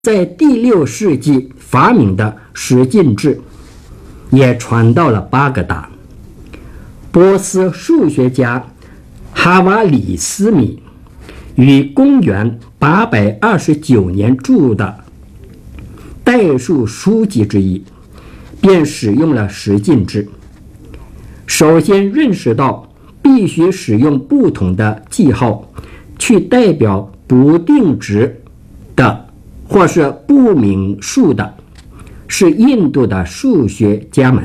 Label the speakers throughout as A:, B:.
A: 在第6世纪发明的十进制也传到了巴格达。波斯数学家哈瓦里斯米于公元829年著的代数书籍之一，便使用了十进制。首先认识到必须使用不同的记号去代表不定值的或是不明数的，是印度的数学家们。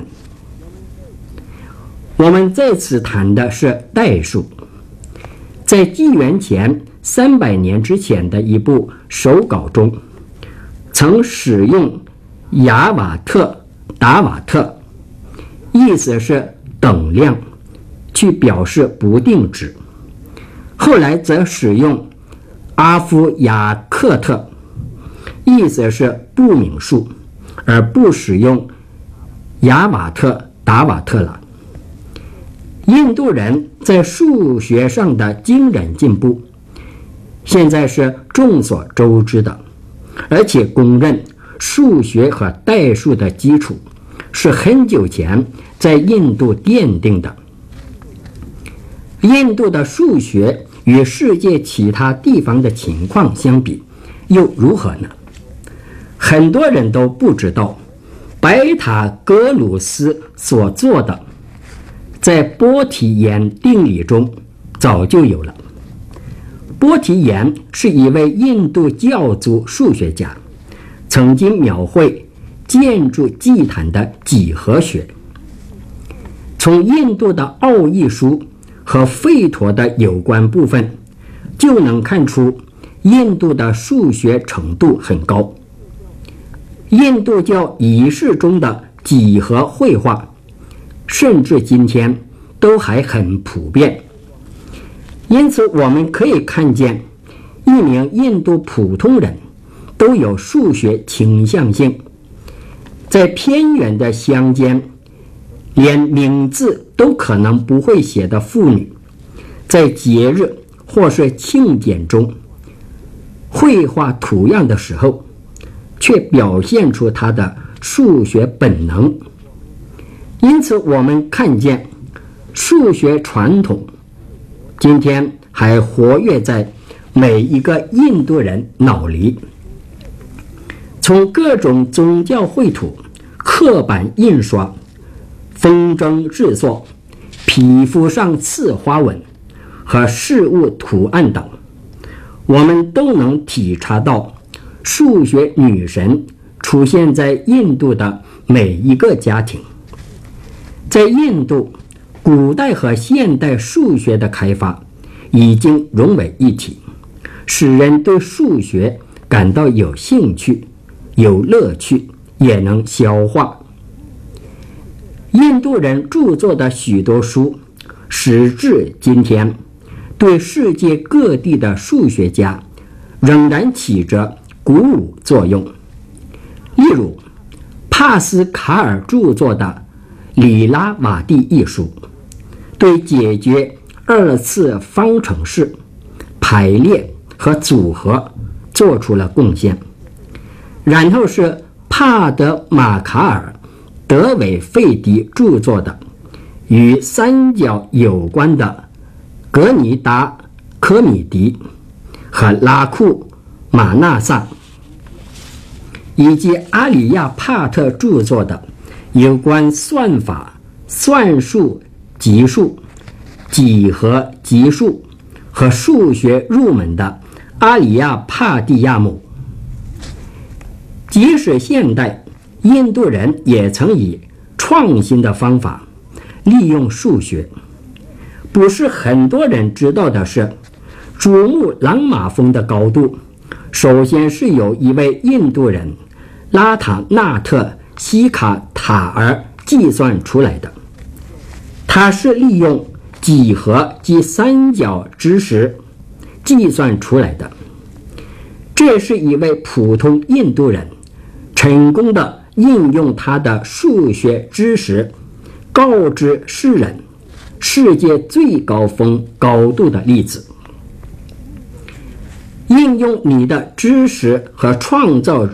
A: 我们在此谈的是代数。在纪元前300年之前的一部手稿中，曾使用亚瓦特、达瓦特，意思是等量，去表示不定值。后来则使用阿夫亚克特，意思是不明数，而不使用亚瓦特、达瓦特了。印度人在数学上的惊人进步，现在是众所周知的，而且公认数学和代数的基础是很久前在印度奠定的。印度的数学与世界其他地方的情况相比又如何呢？很多人都不知道，白塔格鲁斯所做的在波提延定理中早就有了。波提延是一位印度教族数学家，曾经描绘建筑祭坛的几何学。从印度的奥义书和吠陀的有关部分就能看出印度的数学程度很高。印度教仪式中的几何绘画甚至今天都还很普遍，因此我们可以看见一名印度普通人都有数学倾向性。在偏远的乡间，连名字都可能不会写的妇女，在节日或是庆典中绘画图样的时候，却表现出她的数学本能。因此我们看见数学传统今天还活跃在每一个印度人脑里。从各种宗教绘图、刻板印刷、风筝制作、皮肤上刺花纹和事物图案等，我们都能体察到数学女神出现在印度的每一个家庭。在印度，古代和现代数学的开发已经融为一体，使人对数学感到有兴趣、有乐趣，也能消化。印度人著作的许多书，时至今天，对世界各地的数学家仍然起着鼓舞作用。例如，帕斯卡尔著作的里拉瓦蒂一书，对解决二次方程式、排列和组合做出了贡献。然后是帕德马卡尔德韦费迪著作的与三角有关的格尼达科米迪和拉库马纳萨，以及阿里亚帕特著作的有关算法、算术、级数、几何级数和数学入门的阿里亚帕蒂亚姆。即使现代，印度人也曾以创新的方法利用数学。不是很多人知道的是，珠穆朗玛峰的高度首先是由一位印度人拉塔纳特西卡塔尔计算出来的。他是利用几何及三角知识计算出来的。这是一位普通印度人成功的应用他的数学知识，告知世人世界最高峰高度的例子。 应用你的知识和创造